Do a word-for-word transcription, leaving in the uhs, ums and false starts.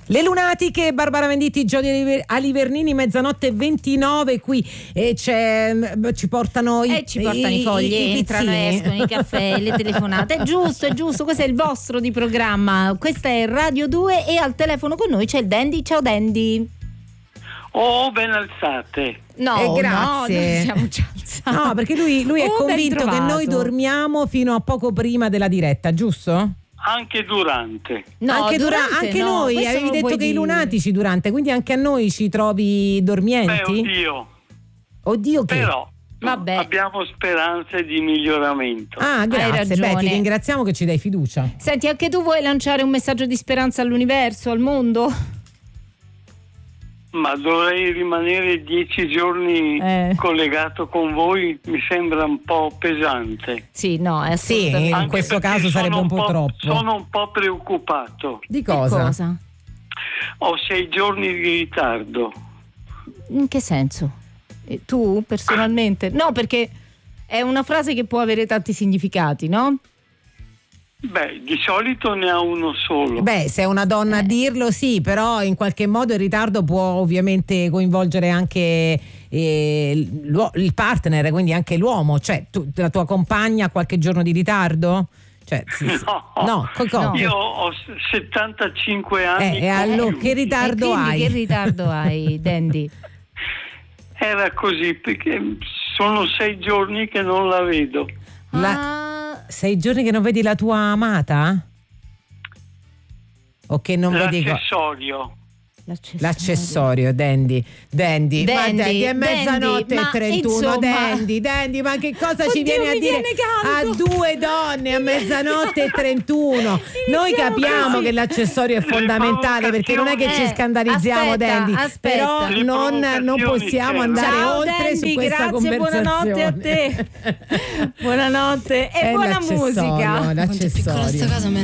Le Lunatiche, Barbara Venditti, Giorgio Alivernini, mezzanotte e ventinove qui e c'è, ci portano i, eh, ci portano i, i fogli, i, i entrano e escono i caffè, le telefonate. È giusto, è giusto, questo è il vostro di programma. Questa è Radio due e al telefono con noi c'è il Dandy. Ciao Dandy. Oh, ben alzate. No, eh, grazie. no, non siamo già alzati. No, perché lui, lui è oh, convinto che noi dormiamo fino a poco prima della diretta, giusto? Anche durante. No, anche, durante, dura- anche no, noi, avevi detto che dire. i lunatici durante, quindi anche a noi ci trovi dormienti? Beh, oddio. Oddio che? Però Vabbè. abbiamo speranze di miglioramento. Ah, grazie. Beh, ti ringraziamo che ci dai fiducia. Senti, anche tu vuoi lanciare un messaggio di speranza all'universo, al mondo? Ma dovrei rimanere dieci giorni eh. collegato con voi, mi sembra un po' pesante. Sì, no, è sì, in Anche questo caso sarebbe un po', po' troppo. Sono un po' preoccupato. Di cosa? Di cosa? Ho sei giorni di ritardo. In che senso? E tu personalmente? No, perché è una frase che può avere tanti significati, no? Beh, di solito ne ha uno solo. Beh, se è una donna eh. a dirlo, sì, però in qualche modo il ritardo può ovviamente coinvolgere anche eh, il partner, quindi anche l'uomo. Cioè, tu, la tua compagna ha qualche giorno di ritardo? Cioè, sì, sì. No, no, no. Io ho settantacinque anni. Eh, e allora che ritardo e hai? Che ritardo hai, Dandy? Era così perché sono sei giorni che non la vedo. La... Ah. Sei giorni che non vedi la tua amata? O che non vedi l'accessorio? L'accessorio, l'accessorio Dandy. Dandy, Dandy, ma Dandy, è mezzanotte Dandy, e trentuno. insomma... Dandy, Dandy, ma che cosa Oddio, ci vieni a mi dire viene a due donne a mezzanotte e trentuno? Noi capiamo così. che l'accessorio è fondamentale, perché non è che ci Eh, scandalizziamo, aspetta, Dandy, aspetta. però Le non, non possiamo andare Ciao, oltre Dandy, su questa grazie, conversazione. buonanotte a te. Buonanotte e È buona l'accessorio, musica. l'accessorio.